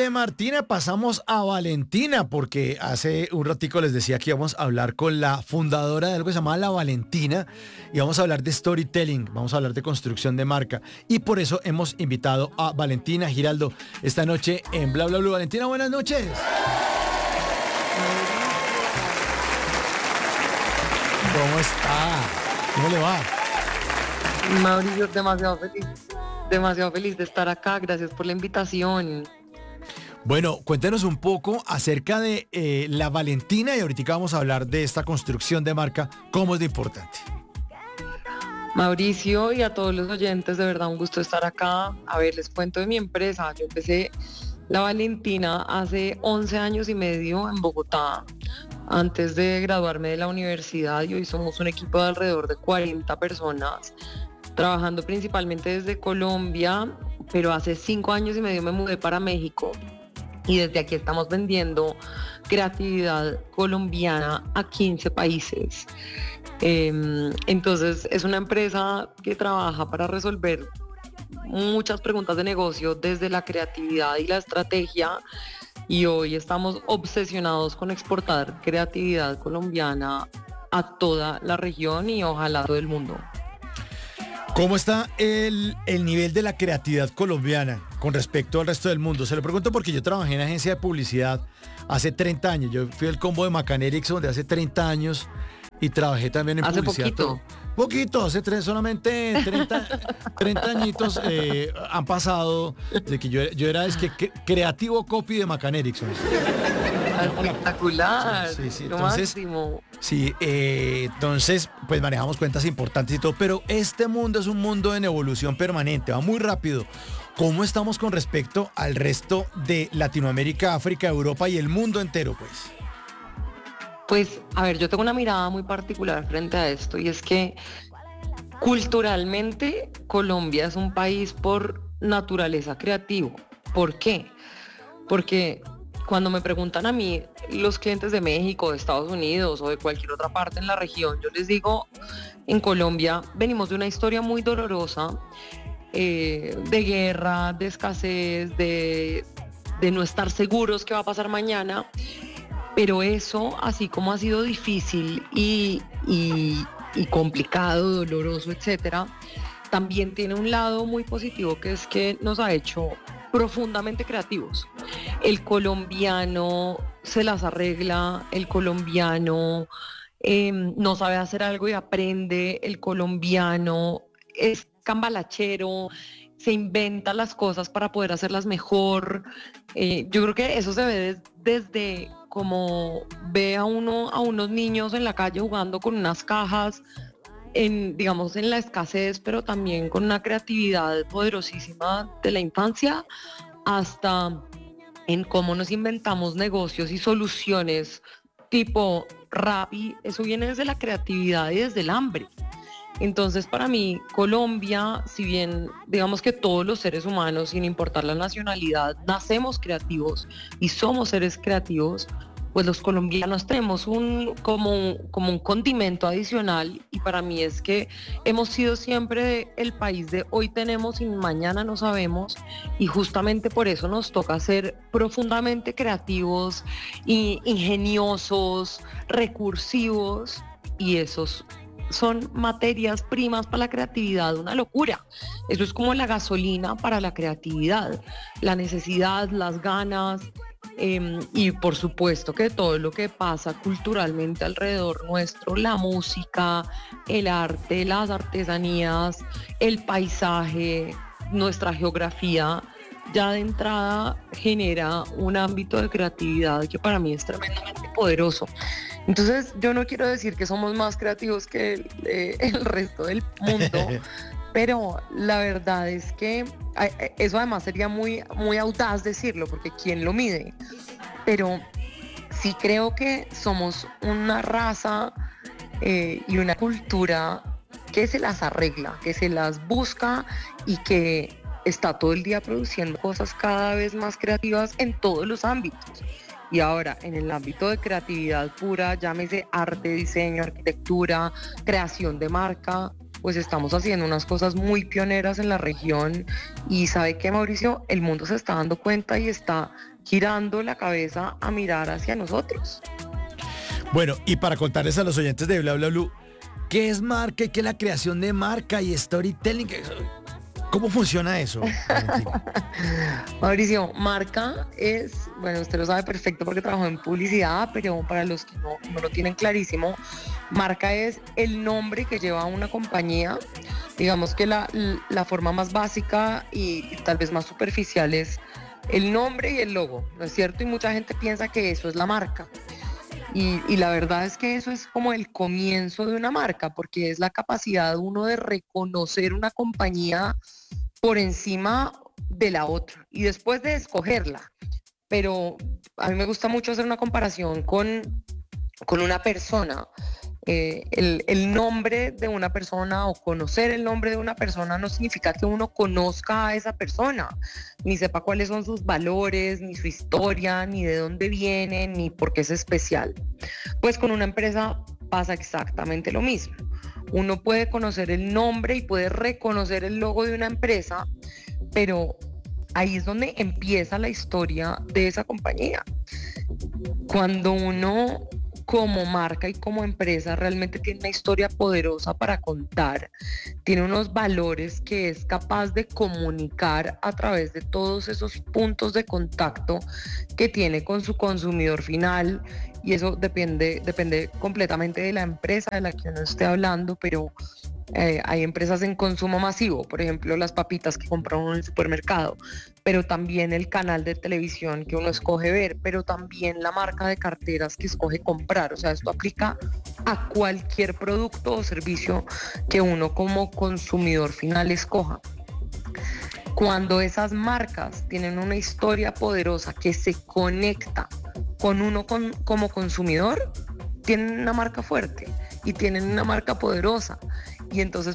de Martina pasamos a Valentina, porque hace un ratico les decía que íbamos a hablar con la fundadora de algo que se llama La Valentina y vamos a hablar de storytelling, vamos a hablar de construcción de marca y por eso hemos invitado a Valentina Giraldo esta noche en Bla Bla Blue. Valentina, buenas noches. ¿Cómo está? ¿Cómo le va? Mauricio, demasiado feliz de estar acá, gracias por la invitación. Bueno, cuéntenos un poco acerca de La Valentina y ahorita vamos a hablar de esta construcción de marca, cómo es de importante. Mauricio y a todos los oyentes, de verdad un gusto estar acá. A ver, les cuento de mi empresa. Yo empecé La Valentina hace 11 años y medio en Bogotá, antes de graduarme de la universidad, y hoy somos un equipo de alrededor de 40 personas, trabajando principalmente desde Colombia, pero hace 5 años y medio me mudé para México y desde aquí estamos vendiendo creatividad colombiana a 15 países. Entonces es una empresa que trabaja para resolver muchas preguntas de negocio desde la creatividad y la estrategia, y hoy estamos obsesionados con exportar creatividad colombiana a toda la región y ojalá a todo el mundo. ¿Cómo está el nivel de la creatividad colombiana con respecto al resto del mundo? Se lo pregunto porque yo trabajé en agencia de publicidad hace 30 años. Yo fui el combo de McCann Erickson de hace 30 años y trabajé también en ¿Hace publicidad. Poquito, hace solamente 30 añitos han pasado de que yo era creativo copy de McCann Erickson. Espectacular, Sí, lo entonces, máximo. sí, entonces pues manejamos cuentas importantes y todo, pero este mundo es un mundo en evolución permanente, va muy rápido. ¿Cómo estamos con respecto al resto de Latinoamérica, África, Europa y el mundo entero, pues? Pues, a ver, yo tengo una mirada muy particular frente a esto, y es que culturalmente Colombia es un país por naturaleza creativo. ¿Por qué? Porque cuando me preguntan a mí los clientes de México, de Estados Unidos o de cualquier otra parte en la región, yo les digo, en Colombia venimos de una historia muy dolorosa, de guerra, de escasez, de no estar seguros qué va a pasar mañana, pero eso, así como ha sido difícil y complicado, doloroso, etcétera, también tiene un lado muy positivo, que es que nos ha hecho profundamente creativos. El colombiano se las arregla, el colombiano no sabe hacer algo y aprende, el colombiano es cambalachero, se inventa las cosas para poder hacerlas mejor. Yo creo que eso se ve desde como ve a unos niños en la calle jugando con unas cajas, digamos, en la escasez, pero también con una creatividad poderosísima de la infancia, hasta en cómo nos inventamos negocios y soluciones tipo Rappi. Eso viene desde la creatividad y desde el hambre. Entonces, para mí, Colombia, si bien digamos que todos los seres humanos, sin importar la nacionalidad, nacemos creativos y somos seres creativos, pues los colombianos tenemos como un condimento adicional, y para mí es que hemos sido siempre el país de hoy tenemos y mañana no sabemos, y justamente por eso nos toca ser profundamente creativos, y ingeniosos, recursivos, y esos son materias primas para la creatividad, una locura. Eso es como la gasolina para la creatividad, la necesidad, las ganas, y por supuesto que todo lo que pasa culturalmente alrededor nuestro, la música, el arte, las artesanías, el paisaje, nuestra geografía, ya de entrada genera un ámbito de creatividad que para mí es tremendamente poderoso. Entonces, yo no quiero decir que somos más creativos que el resto del mundo, pero la verdad es que eso además sería muy, muy audaz decirlo, porque ¿quién lo mide? Pero sí creo que somos una raza y una cultura que se las arregla, que se las busca y que está todo el día produciendo cosas cada vez más creativas en todos los ámbitos. Y ahora, en el ámbito de creatividad pura, llámese arte, diseño, arquitectura, creación de marca, pues estamos haciendo unas cosas muy pioneras en la región y ¿sabe qué, Mauricio? El mundo se está dando cuenta y está girando la cabeza a mirar hacia nosotros. Bueno, y para contarles a los oyentes de Bla Bla Blue, ¿qué es marca y qué es la creación de marca y storytelling? ¿Cómo funciona eso, Valentina? Mauricio, marca es, bueno, usted lo sabe perfecto porque trabajó en publicidad, pero para los que no lo tienen clarísimo, marca es el nombre que lleva una compañía. Digamos que la forma más básica y tal vez más superficial es el nombre y el logo, ¿no es cierto? Y mucha gente piensa que eso es la marca. Y la verdad es que eso es como el comienzo de una marca, porque es la capacidad de uno de reconocer una compañía por encima de la otra y después de escogerla. Pero a mí me gusta mucho hacer una comparación con una persona. El nombre de una persona o conocer el nombre de una persona no significa que uno conozca a esa persona, ni sepa cuáles son sus valores, ni su historia, ni de dónde viene, ni por qué es especial. Pues con una empresa pasa exactamente lo mismo. Uno puede conocer el nombre y puede reconocer el logo de una empresa, pero ahí es donde empieza la historia de esa compañía. Cuando uno como marca y como empresa realmente tiene una historia poderosa para contar, tiene unos valores que es capaz de comunicar a través de todos esos puntos de contacto que tiene con su consumidor final, y eso depende completamente de la empresa de la que uno esté hablando, pero hay empresas en consumo masivo, por ejemplo las papitas que compra uno en el supermercado, pero también el canal de televisión que uno escoge ver, pero también la marca de carteras que escoge comprar. O sea, esto aplica a cualquier producto o servicio que uno como consumidor final escoja. Cuando esas marcas tienen una historia poderosa que se conecta con uno como consumidor, tienen una marca fuerte y tienen una marca poderosa. Y entonces